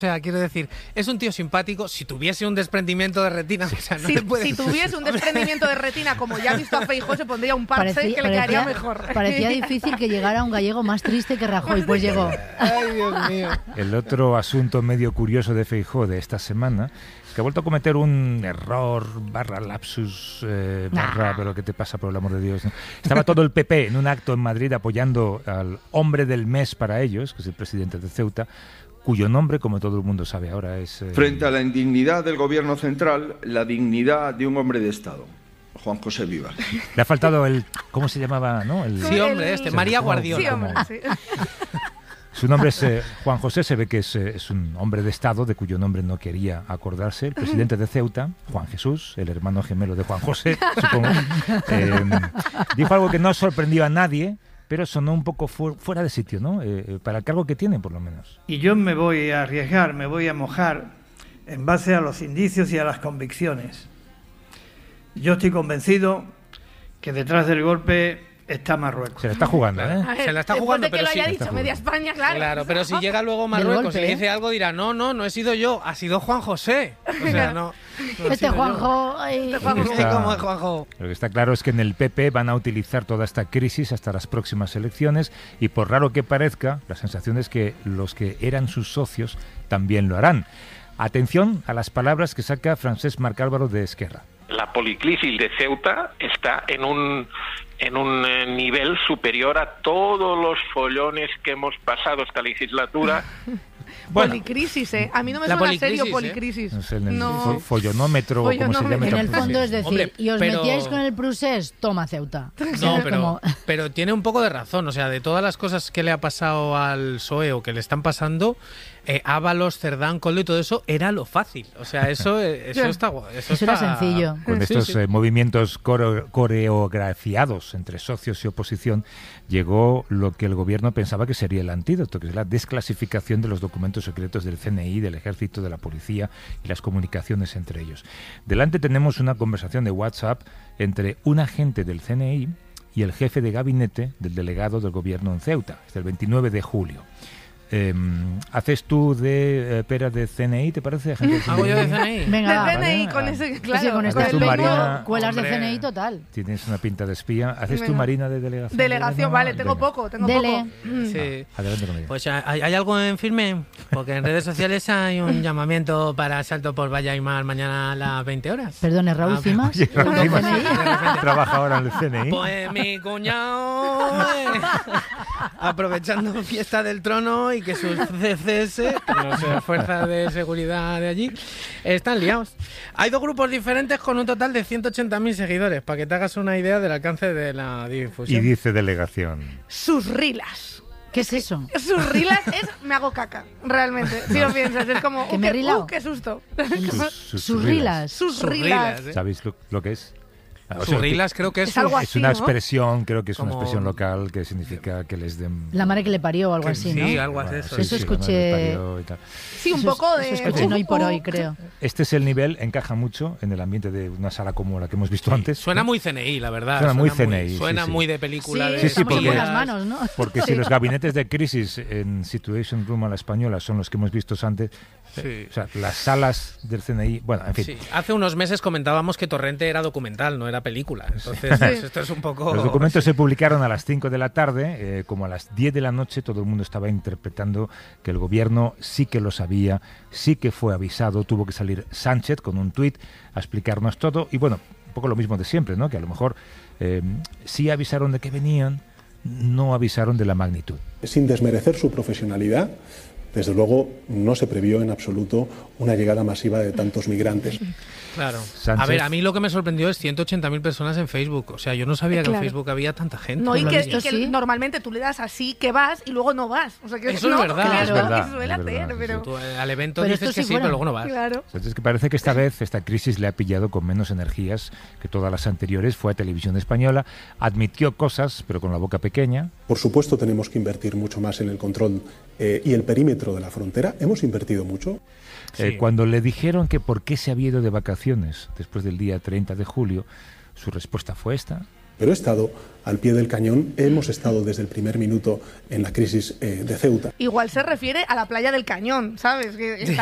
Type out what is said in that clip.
O sea, quiero decir, es un tío simpático. Si tuviese un desprendimiento de retina, o sea, no si, le puedes... si tuviese un desprendimiento de retina, como ya ha visto a Feijóo, se pondría un parche que le quedaría mejor. Parecía difícil que llegara un gallego más triste que Rajoy, pues llegó. Ay, Dios mío. El otro asunto medio curioso de Feijóo de esta semana es que ha vuelto a cometer un error, /lapsus, pero ¿qué te pasa, por el amor de Dios? ¿No? Estaba todo el PP en un acto en Madrid apoyando al hombre del mes para ellos, que es el presidente de Ceuta, cuyo nombre, como todo el mundo sabe ahora, es... Frente a la indignidad del gobierno central, la dignidad de un hombre de Estado, Juan José Vivas. Le ha faltado el... ¿Cómo se llamaba? ¿No? Sí, hombre, María Guardiola. Sí, hombre, sí. Su nombre es Juan José, se ve que es un hombre de Estado de cuyo nombre no quería acordarse. El presidente de Ceuta, Juan Jesús, el hermano gemelo de Juan José, supongo, dijo algo que no sorprendió a nadie, pero sonó un poco fuera de sitio, ¿no? Para el cargo que tiene, por lo menos. Y yo me voy a arriesgar, me voy a mojar en base a los indicios y a las convicciones. Yo estoy convencido que detrás del golpe está Marruecos. Se la está jugando, ¿eh? A ver, Se la está jugando, después de que pero lo sí. haya dicho media España, claro. Claro, pero si llega luego Marruecos y le dice algo, dirá, no he sido yo, ha sido Juan José. O sea, no Este Juanjo... ¿Cómo es Juanjo? Lo que está claro es que en el PP van a utilizar toda esta crisis hasta las próximas elecciones y, por raro que parezca, la sensación es que los que eran sus socios también lo harán. Atención a las palabras que saca Francesc Marc Álvaro de Esquerra. La policrisis de Ceuta está en un nivel superior a todos los follones que hemos pasado esta legislatura. Bueno, policrisis, ¿eh? A mí no me la suena policrisis, serio policrisis. No sé, en el No. follonómetro, como se llama. En el fondo es decir, Hombre, y os pero- metíais con el procés, toma Ceuta. No, Es como- pero tiene un poco de razón. O sea, de todas las cosas que le ha pasado al PSOE o que le están pasando, Ábalos, Cerdán, Koldo y todo eso era lo fácil. O sea, eso está guay. Eso era sencillo. Con Sí, estos sí. movimientos coreografiados entre socios y oposición, llegó lo que el gobierno pensaba que sería el antídoto, que es la desclasificación de los documentos secretos del CNI, del Ejército, de la Policía y las comunicaciones entre ellos. Delante tenemos una conversación de WhatsApp entre un agente del CNI y el jefe de gabinete del delegado del gobierno en Ceuta, es del 29 de julio. ¿Haces tú de pera de CNI, te parece? Agente del ¿Hago yo de CNI? CNI? Venga, De va. DNI, Vale. con ese, Pues sí, claro. con Haces este tú, empeño, Marina. cuelas de Hombre. CNI total. Tienes una pinta de espía. ¿Haces tú, Venga. Marina, de delegación? Delegación, vale, tengo Venga. poco, tengo Dele. poco. Sí. Adelante con ella. Pues ¿hay algo en firme? Porque en redes sociales hay un llamamiento para salto por Valla y Mar mañana a las 20 horas. Perdone, Raúl Ah, Cimas. Oye, Raúl ¿del Cimas CNI? trabaja ahora en el CNI. Pues mi cuñado, aprovechando fiesta del trono y que sus CCS, no sé, fuerzas de seguridad de allí, están liados. Hay dos grupos diferentes con un total de 180.000 seguidores, para que te hagas una idea del alcance de la Y difusión. dice delegación. Sus rilas. ¿Qué es eso? Sus rilas es me hago caca, realmente. Si lo piensas, es como, ¿Que me he rilado? qué susto. Sus rilas. Sus Sus rilas. rilas, ¿eh? ¿Sabéis lo que es? O sea, Surrilas creo que es Es algo es así, una ¿no? expresión, creo que es una Como- expresión local que significa que les den... La madre que le parió o algo así, ¿no? Sí, algo así. Bueno, Eso. Eso la madre escuché- les parió y tal. Sí, un Eso es- poco de... Eso escuché en Hoy por Hoy, creo. Este es el nivel, encaja mucho en el ambiente de una sala como la que hemos visto antes. Suena muy CNI, la verdad. Suena muy CNI, Suena sí, sí. muy de película. Sí, de sí, estamos en porque- buenas manos, ¿no? Porque si los gabinetes de crisis en Situation Room a la española son los que hemos visto antes, Sí. o sea, las salas del CNI, bueno, en fin. Sí. Hace unos meses comentábamos que Torrente era documental, no era película. Entonces, pues, esto es un poco... Los documentos se publicaron a las 5 de la tarde, como a las 10 de la noche todo el mundo estaba interpretando que el gobierno sí que lo sabía, sí que fue avisado, tuvo que salir Sánchez con un tuit a explicarnos todo y bueno, un poco lo mismo de siempre, ¿no? Que a lo mejor sí avisaron de que venían, no avisaron de la magnitud. Sin desmerecer su profesionalidad, desde luego no se previó en absoluto una llegada masiva de tantos migrantes. Claro. Sánchez. A ver, a mí lo que me sorprendió es 180.000 personas en Facebook. O sea, yo no sabía que Claro. en Facebook había tanta gente. No, y Lo que, visto, y que sí. normalmente tú le das así que vas y luego no vas. O sea, que Eso es no, verdad. claro, Es verdad, que suele es verdad, hacer, sí, pero... Tú al evento Pero dices esto que sí sí, fuera. pero luego no vas. Claro. Entonces, que parece que esta vez esta crisis le ha pillado con menos energías que todas las anteriores. Fue a Televisión Española, admitió cosas, pero con la boca pequeña. Por supuesto tenemos que invertir mucho más en el control y el perímetro de la frontera. Hemos invertido mucho. Sí. Cuando le dijeron que por qué se había ido de vacaciones después del día 30 de julio, su respuesta fue esta. Pero he estado al pie del cañón, hemos estado desde el primer minuto en la crisis de Ceuta. Igual se refiere a la playa del Cañón, ¿sabes? Que